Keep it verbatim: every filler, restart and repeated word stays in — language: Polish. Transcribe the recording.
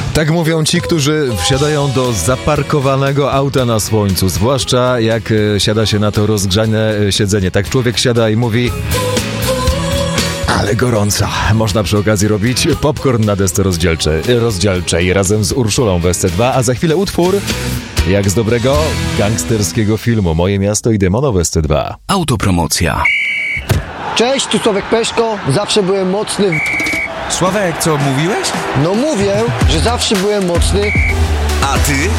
Tak mówią ci, którzy wsiadają do zaparkowanego auta na słońcu, zwłaszcza jak e, siada się na to rozgrzane e, siedzenie. Tak człowiek siada i mówi: ale gorąco. Można przy okazji robić popcorn na desce rozdzielczej, rozdzielczej razem z Urszulą w S C dwa, a za chwilę utwór jak z dobrego gangsterskiego filmu Moje miasto i demono w S C dwa. Autopromocja. Cześć, tu Sławek Peszko. Zawsze byłem mocny. Sławek, co mówiłeś? No mówię, że zawsze byłem mocny. A ty?